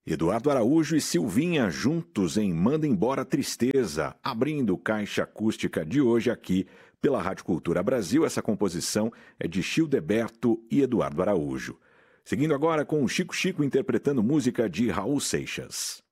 Eduardo Araújo e Silvinha juntos em Manda Embora Tristeza, abrindo Caixa Acústica de hoje aqui pela Rádio Cultura Brasil. Essa composição é de Childeberto e Eduardo Araújo. Seguindo agora com o Chico Chico interpretando música de Raul Seixas.